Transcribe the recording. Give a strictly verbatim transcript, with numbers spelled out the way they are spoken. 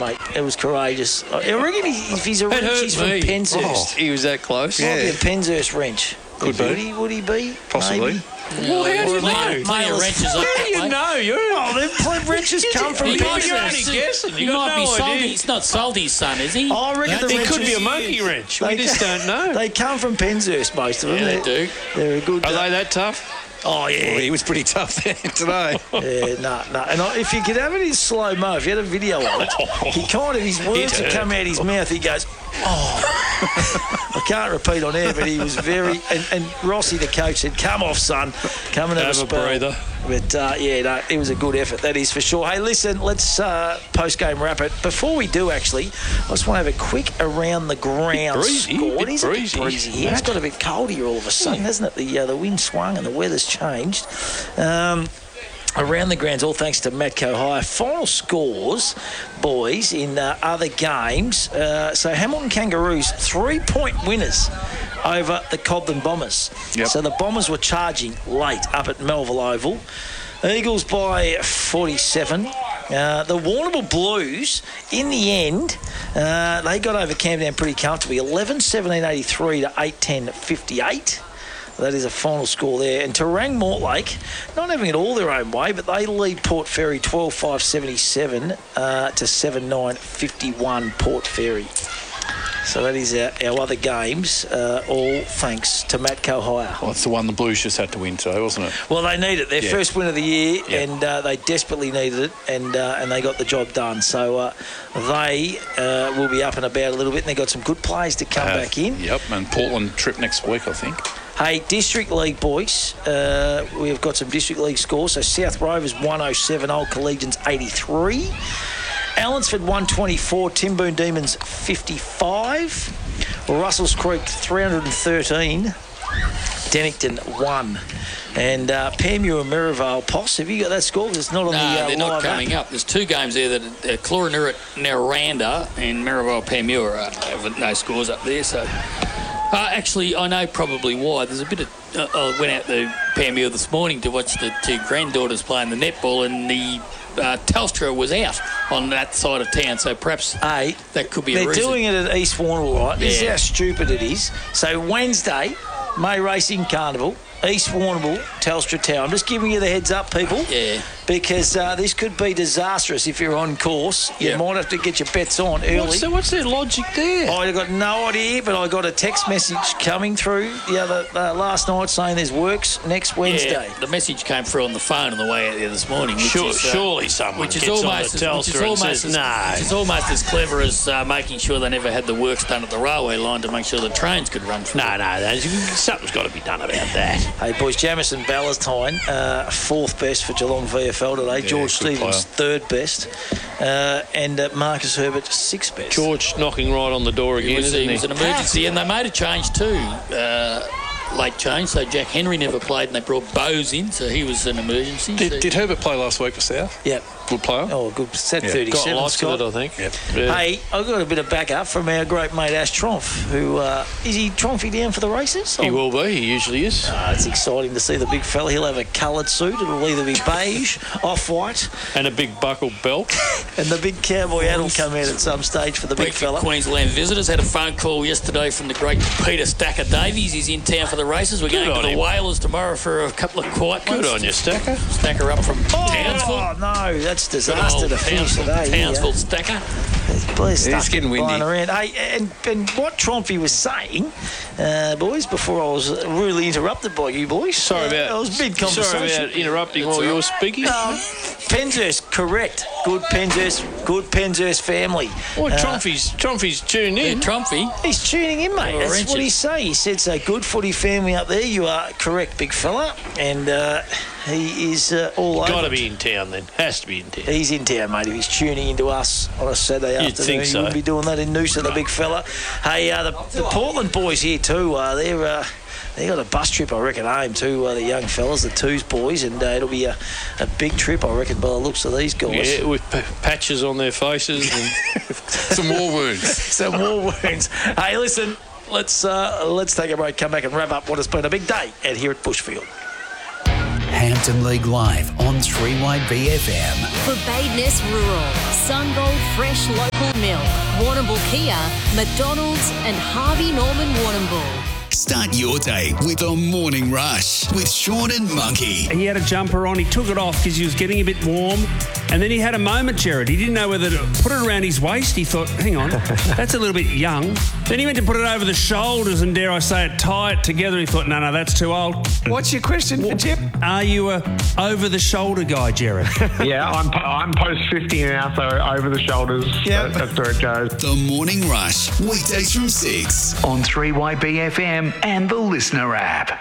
mate. It was courageous. I reckon he, if he's a wrench, he's from Penshurst. Oh, he was that close. Might Yeah. be a Penshurst wrench. Could would be. He, would he be? Possibly. Maybe. Well, how do you Male- know? male wrenches is- up How that do you way. know? You're, Oh, them wrenches come from He might be Penshurst. only guessing. He You got might be no Salty. idea. It's not Salty's son, is he? I reckon the It wrenches... could be a monkey wrench. We They just ca- don't know. They come from Penshurst, most of them. Yeah, they They're- do. They're a good... Are they that tough? Oh, yeah. Well, he was pretty tough there today. Yeah, no, no. And I, if you could have it in slow mo, if you had a video of it, he kind of, his words would come out his mouth. He goes, oh. I can't repeat on air, but he was very. And, and Rossi, the coach, said, "Come off, son. Come and have, Have a a spell." breather. But uh, yeah, no, it was a good effort. That is for sure. Hey, listen, let's uh, post game wrap it. Before we do, actually, I just want to have a quick around the ground breezy, score. bit It is a bit breezy. breezy here. It's got a bit cold here all of a sudden, hasn't it? The uh, the wind swung and the weather's changed. Um, Around the grounds, all thanks to Matco Hire. Final scores, boys, in uh, other games. Uh, so Hamilton Kangaroos, three-point winners over the Cobden Bombers. Yep. So the Bombers were charging late up at Melville Oval. Eagles by forty-seven. Uh, the Warrnambool Blues, in the end, uh, they got over Camden pretty comfortably. eleven seventeen eighty-three to eight ten fifty-eight. That is a final score there. And Terang Mortlake, not having it all their own way, but they lead Port Fairy twelve five seventy-seven uh, to seven nine fifty-one Port Fairy. So that is our, our other games, uh, all thanks to Matco Hire. Well, it's the one the Blues just had to win today, wasn't it? Well, they needed it. Their Yeah. first win of the year, Yeah. and uh, they desperately needed it, and uh, and they got the job done. So uh, they uh, will be up and about a little bit, and they've got some good players to come Uh, back in. Yep, and Portland trip next week, I think. Hey, District League boys, uh, we've got some District League scores. So South Rovers one oh seven, Old Collegians eighty-three. Allansford one twenty-four, Timboon Demons fifty-five. Russells Creek three hundred thirteen, Dennington one. And uh, Panmure and Merivale, Poss, have you got that score? It's not on No, the uh, they're not live coming app. up. There's two games there that uh, Clorinurit, Narranda and Merivale Panmure uh, have no scores up there. So, uh, actually, I know probably why. There's a bit of. Uh, I went out to Panmure this morning to watch the two granddaughters playing the netball, and the uh, Telstra was out on that side of town. So perhaps Hey, that could be a they're reason. doing it at East Warrnambool, right? This is Yeah. how stupid it is. So Wednesday, May Racing Carnival, East Warrnambool, Telstra Town. I'm just giving you the heads up, people. Yeah. Because uh, this could be disastrous if you're on course. You Yeah. might have to get your bets on early. What's, the, what's their logic there? I got no idea, but I got a text message coming through the other uh, last night saying there's works next Wednesday. Yeah, the message came through on the phone on the way out there this morning. Which Sure, is, uh, surely someone which is gets almost on the as, which is Telstra and almost says, as, no. which is almost as clever as uh, making sure they never had the works done at the railway line to make sure the trains could run through. No, no, there's- something's got to be done about that. Hey, boys, Jamison Ballantyne, uh, fourth best for Geelong V F L today. Yeah, George good Stevens, player. third best. Uh, and uh, Marcus Herbert, sixth best. George knocking right on the door It again, was, isn't it he? was an emergency, and they made a change too. Uh, late change, so Jack Henry never played, and they brought Bowes in, so he was an emergency. so- Did, did Herbert play last week for South? Yep. Good player? Oh, good. Set Yeah. Got thirty-seven, lots Scott. of it, I think. Yep. Yeah. Hey, I've got a bit of backup from our great mate Ash Tromf, who uh, is he Tromfy down for the races? He will be. He usually is. Uh, it's exciting to see the big fella. He'll have a coloured suit. It'll either be beige, off-white, And a big buckled belt. and the big cowboy hat will come out at some stage for the big Briefing fella. Queensland visitors had a phone call yesterday from the great Peter Stacker Davies. He's in town for the races. We're Good going on to the him. Whalers tomorrow for a couple of quiet Good ones. on you, Stacker. Stacker up from Townsville. Oh, no, that's Good disaster old to finish Townsville, today. Townsville Stacker. Please It's getting windy. Around. Hey, and, and what Tromfy was saying, uh, boys, before I was rudely interrupted by you boys. Sorry uh, about. I was mid-conversation. Sorry about interrupting while you were speaking. Um, Penshurst, correct. Good Penshurst, good Penshurst family. Oh, Uh, Tromfy's, Tromfy's tuned Yeah, in. Trumpy. He's tuning in, mate. Oh, That's wrenches. what he say. He said, so good footy family up there. You are correct, big fella. And uh, he is uh, all over. Got to be in town then. Has to be in town. He's in town, mate. If he's tuning into us on a Saturday You'd afternoon, think he so. wouldn't be doing that in Noosa, the big fella. Hey, uh, the, the Portland boys here too. Uh, they're uh, they got a bus trip, I reckon, home too. Uh, the young fellas, the Twos boys, and uh, it'll be a, a big trip, I reckon, by the looks of these guys. Yeah, with p- patches on their faces. And Some more wounds. Some more wounds. Hey, listen, let's uh, let's take a break. Come back and wrap up what has been a big day out here at Bushfield. Hampton League live on three Y B F M. For Badeness Rural, Sungold Fresh Local Milk, Warrnambool Kia, McDonald's and Harvey Norman Warrnambool. Start your day with the Morning Rush with Sean and Monkey. He had a jumper on. He took it off because he was getting a bit warm. And then he had a moment, Jared. He didn't know whether to put it around his waist. He thought, hang on, that's a little bit young. Then he went to put it over the shoulders and, dare I say it, tie it together. He thought, no, no, that's too old. What's your question, Chip? Are you a over-the-shoulder guy, Jared? Yeah, I'm I'm post fifty now, so over the shoulders. Yeah. That, that's where it goes. The Morning Rush, weekdays from six on three Y B F M and the Listener app.